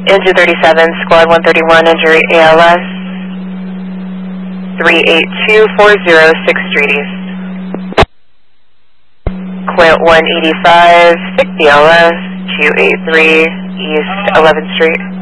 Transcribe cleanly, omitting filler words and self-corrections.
Engine 37, Squad 131, injury ALS, 38240, 6th Street East. Quint 185, 6 BLS, 283 East 11th Street.